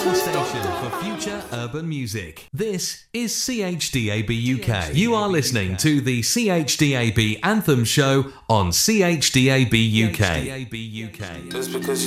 your station for future urban music. This is CHDAB UK. You are listening to the CHDAB Anthem Show on CHDAB UK. Just because